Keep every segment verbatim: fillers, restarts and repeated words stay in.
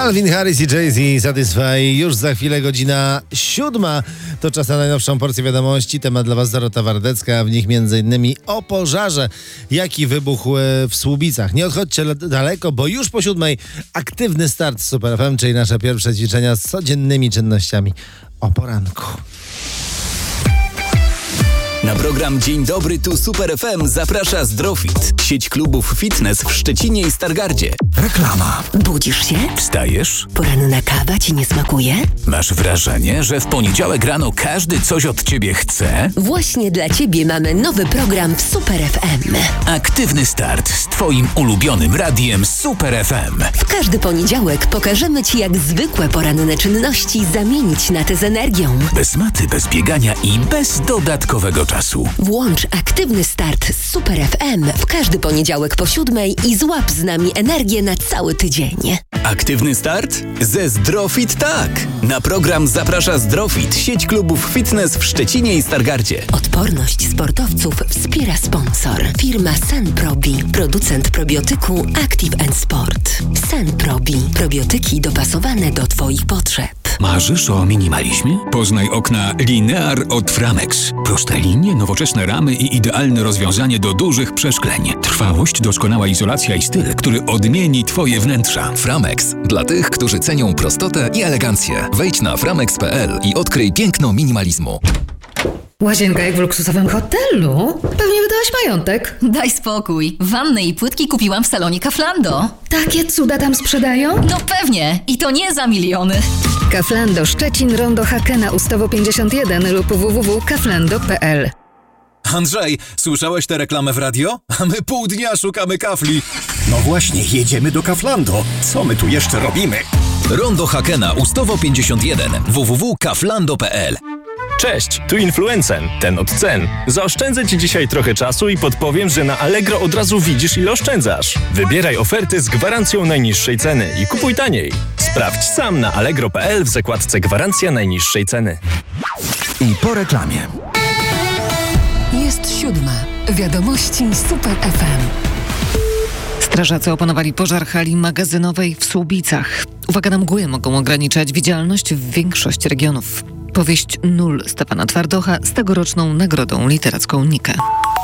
Calvin Harris i Jay-Z, Satisfy. Już za chwilę godzina siódma. To czas na najnowszą porcję wiadomości. Temat dla Was Dorota Wardecka, a w nich między innymi o pożarze, jaki wybuchł w Słubicach. Nie odchodźcie daleko, bo już po siódmej aktywny start z Super F M, czyli nasze pierwsze ćwiczenia z codziennymi czynnościami o poranku. Na program Dzień Dobry, tu Super F M zaprasza Zdrofit, sieć klubów fitness w Szczecinie i Stargardzie. Reklama. Budzisz się? Wstajesz? Poranna kawa ci nie smakuje? Masz wrażenie, że w poniedziałek rano każdy coś od ciebie chce? Właśnie dla ciebie mamy nowy program w Super F M. Aktywny start z twoim ulubionym radiem Super F M. W każdy poniedziałek pokażemy ci, jak zwykłe poranne czynności zamienić na te z energią. Bez maty, bez biegania i bez dodatkowego czasu. Włącz aktywny start z Super F M w każdy poniedziałek po siódmej i złap z nami energię na cały tydzień. Aktywny start? Ze Zdrofit tak! Na program zaprasza Zdrofit, sieć klubów fitness w Szczecinie i Stargardzie. Odporność sportowców wspiera sponsor. Firma Senprobi, producent probiotyku Active and Sport. Senprobi, probiotyki dopasowane do twoich potrzeb. Marzysz o minimalizmie? Poznaj okna Linear od Framex. Proste linie, nowoczesne ramy i idealne rozwiązanie do dużych przeszkleń. Trwałość, doskonała izolacja i styl, który odmieni twoje wnętrza. Framex. Dla tych, którzy cenią prostotę i elegancję. Wejdź na framex kropka p l i odkryj piękno minimalizmu. Łazienka jak w luksusowym hotelu? Pewnie wydałaś majątek. Daj spokój. Wannę i płytki kupiłam w salonie Kauflando. Takie cuda tam sprzedają? No pewnie. I to nie za miliony. Kauflando Szczecin, Rondo Hakena, Ustawo pięćdziesiąt jeden lub w w w kropka kauflando kropka p l. Andrzej, słyszałeś tę reklamę w radio? A my pół dnia szukamy kafli. No właśnie, jedziemy do Kauflando. Co my tu jeszcze robimy? Rondo Hakena, Ustawo pięćdziesiąt jeden, w w w kropka kauflando kropka p l. Cześć, tu Influencen, ten od cen. Zaoszczędzę Ci dzisiaj trochę czasu i podpowiem, że na Allegro od razu widzisz, ile oszczędzasz. Wybieraj oferty z gwarancją najniższej ceny i kupuj taniej. Sprawdź sam na allegro kropka p l w zakładce Gwarancja najniższej ceny. I po reklamie. Jest siódma. Wiadomości Super F M. Strażacy opanowali pożar hali magazynowej w Słubicach. Uwaga na mgły mogą ograniczać widzialność w większości regionów. Powieść Nul Stefana Twardocha z tegoroczną nagrodą literacką Nika.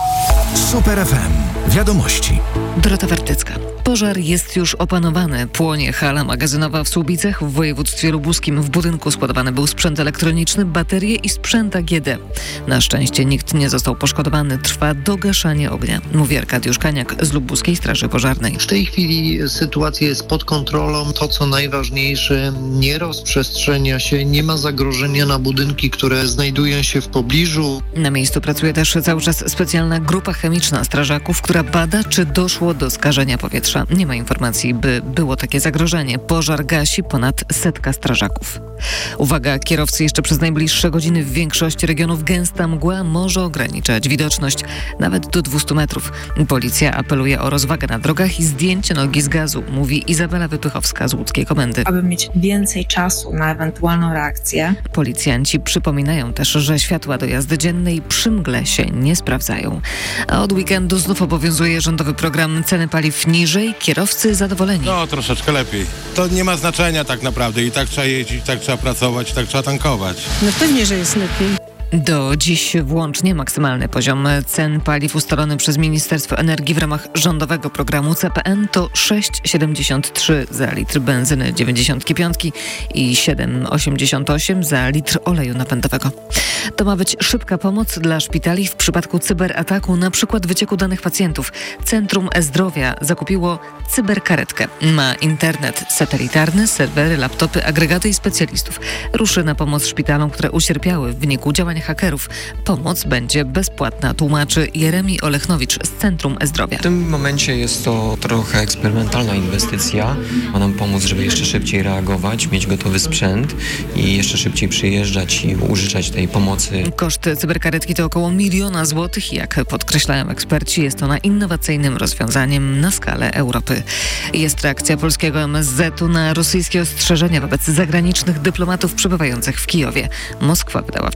Super F M. Wiadomości. Dorota Wardecka. Pożar jest już opanowany. Płonie hala magazynowa w Słubicach w województwie lubuskim. W budynku składowany był sprzęt elektroniczny, baterie i sprzęt A G D. Na szczęście nikt nie został poszkodowany. Trwa dogaszanie ognia, mówi Arkadiusz Kaniak z Lubuskiej Straży Pożarnej. W tej chwili sytuacja jest pod kontrolą. To, co najważniejsze, nie rozprzestrzenia się, nie ma zagrożenia na budynki, które znajdują się w pobliżu. Na miejscu pracuje też cały czas specjalna grupa chemiczna strażaków, która bada, czy doszło do skażenia powietrza. Nie ma informacji, by było takie zagrożenie. Pożar gasi ponad setka strażaków. Uwaga, kierowcy, jeszcze przez najbliższe godziny w większości regionów gęsta mgła może ograniczać widoczność nawet do dwieście metrów. Policja apeluje o rozwagę na drogach i zdjęcie nogi z gazu, mówi Izabela Wypychowska z łódzkiej komendy. Aby mieć więcej czasu na ewentualną reakcję. Policjanci przypominają też, że światła do jazdy dziennej przy mgle się nie sprawdzają. A od weekendu znów obowiązuje rządowy program Ceny paliw niżej, kierowcy zadowoleni. No, troszeczkę lepiej. To nie ma znaczenia tak naprawdę. I tak trzeba jeździć, tak trzeba pracować, tak trzeba tankować. No pewnie, że jest lepiej. Do dziś włącznie maksymalny poziom cen paliw ustalony przez Ministerstwo Energii w ramach rządowego programu C P N to sześć przecinek siedemdziesiąt trzy za litr benzyny dziewięćdziesiąt pięć i siedem przecinek osiemdziesiąt osiem za litr oleju napędowego. To ma być szybka pomoc dla szpitali w przypadku cyberataku, na przykład wycieku danych pacjentów. Centrum E-Zdrowia zakupiło cyberkaretkę. Ma internet satelitarny, serwery, laptopy, agregaty i specjalistów. Ruszy na pomoc szpitalom, które ucierpiały w wyniku działań hakerów. Pomoc będzie bezpłatna, tłumaczy Jeremi Olechnowicz z Centrum E-Zdrowia. W tym momencie jest to trochę eksperymentalna inwestycja. Ma nam pomóc, żeby jeszcze szybciej reagować, mieć gotowy sprzęt i jeszcze szybciej przyjeżdżać i użyczać tej pomocy. Koszt cyberkaretki to około miliona złotych i jak podkreślają eksperci, jest ona innowacyjnym rozwiązaniem na skalę Europy. Jest reakcja polskiego M S Z-u na rosyjskie ostrzeżenia wobec zagranicznych dyplomatów przebywających w Kijowie. Moskwa wydała wczoraj komunikat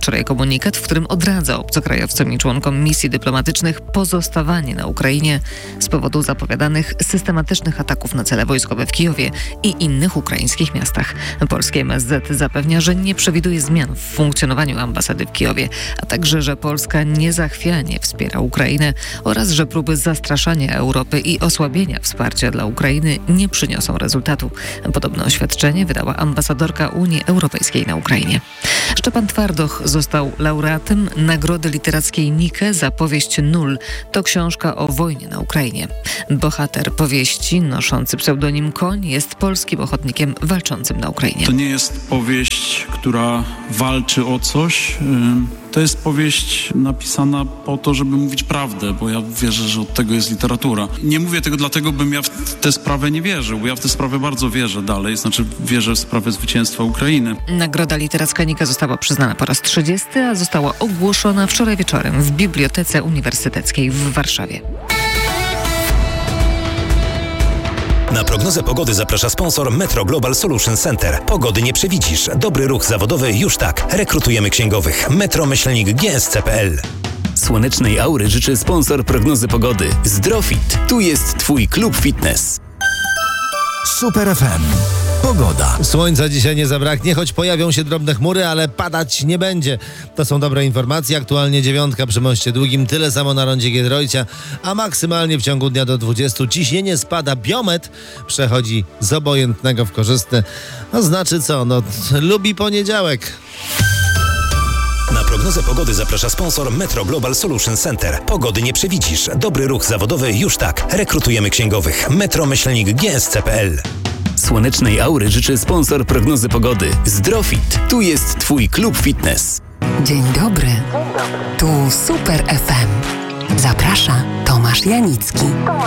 komunikat, w którym odradza obcokrajowcom i członkom misji dyplomatycznych pozostawanie na Ukrainie z powodu zapowiadanych systematycznych ataków na cele wojskowe w Kijowie i innych ukraińskich miastach. Polskie M S Z zapewnia, że nie przewiduje zmian w funkcjonowaniu ambasady w Kijowie, a także, że Polska niezachwianie wspiera Ukrainę oraz, że próby zastraszania Europy i osłabienia wsparcia dla Ukrainy nie przyniosą rezultatu. Podobne oświadczenie wydała ambasadorka Unii Europejskiej na Ukrainie. Szczepan Twardoch został laureatem Nagrody Literackiej Nike za powieść Nul. To książka o wojnie na Ukrainie. Bohater powieści, noszący pseudonim Koń, jest polskim ochotnikiem walczącym na Ukrainie. To nie jest powieść, która walczy o coś. To jest powieść napisana po to, żeby mówić prawdę, bo ja wierzę, że od tego jest literatura. Nie mówię tego dlatego, bym ja w tę sprawę nie wierzył, bo ja w tę sprawę bardzo wierzę dalej, znaczy wierzę w sprawę zwycięstwa Ukrainy. Nagroda Literacka Nike została przyznana po raz trzydziesty, a została ogłoszona wczoraj wieczorem w Bibliotece Uniwersyteckiej w Warszawie. Na prognozę pogody zaprasza sponsor Metro Global Solution Center. Pogody nie przewidzisz. Dobry ruch zawodowy już tak. Rekrutujemy księgowych. Metro Myślnik G S C kropka P L. Słonecznej aury życzy sponsor prognozy pogody. Zdrofit. Tu jest Twój klub fitness. Super F M. Pogoda. Słońca dzisiaj nie zabraknie, choć pojawią się drobne chmury, ale padać nie będzie. To są dobre informacje. Aktualnie dziewiątka przy Moście Długim, tyle samo na rondzie Giedroycia, a maksymalnie w ciągu dnia do dwudziestu. Ciśnienie spada, biometr przechodzi z obojętnego w korzystne. No znaczy co? No lubi poniedziałek. Na prognozę pogody zaprasza sponsor Metro Global Solution Center. Pogody nie przewidzisz. Dobry ruch zawodowy już tak. Rekrutujemy księgowych. Metro Myślnik G S C kropka P L. Słonecznej aury życzy sponsor prognozy pogody. Zdrofit. Tu jest Twój klub fitness. Dzień dobry. Tu Super F M. Zaprasza Tomasz Janicki.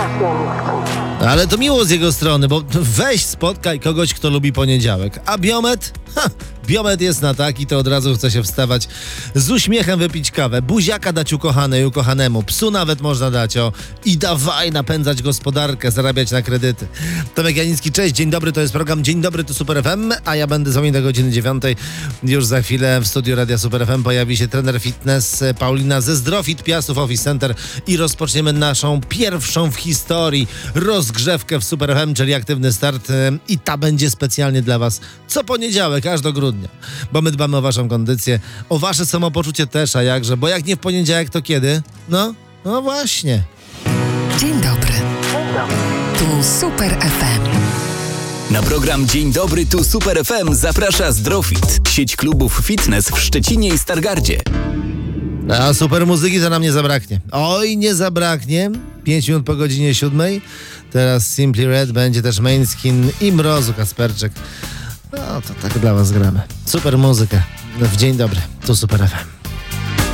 Ale to miło z jego strony, bo weź spotkaj kogoś, kto lubi poniedziałek. A biometr? Ha! Biometr jest na tak i to od razu chce się wstawać, z uśmiechem wypić kawę, buziaka dać ukochanej, ukochanemu, psu nawet można dać, o, i dawaj napędzać gospodarkę, zarabiać na kredyty. Tomek Janicki, cześć, dzień dobry, to jest program Dzień Dobry, tu Super F M, a ja będę z wami do godziny dziewiątej. Już za chwilę w studiu Radia Super F M pojawi się trener fitness Paulina ze Zdrofit Piastów Office Center i rozpoczniemy naszą pierwszą w historii rozgrzewkę w Super F M, czyli aktywny start, i ta będzie specjalnie dla was co poniedziałek, aż do grudnia. Bo my dbamy o waszą kondycję, o wasze samopoczucie też, a jakże, bo jak nie w poniedziałek, to kiedy? No, no właśnie. Dzień dobry. Tu Super F M. Na program Dzień Dobry, tu Super F M zaprasza Zdrofit, sieć klubów fitness w Szczecinie i Stargardzie. A super muzyki to nam nie zabraknie. Oj, nie zabraknie. Pięć minut po godzinie siódmej. Teraz Simply Red, będzie też Mainskin i Mrozu Kasperczyk. No to tak dla was gramy. Super muzykę w Dzień Dobry, tu Super F M.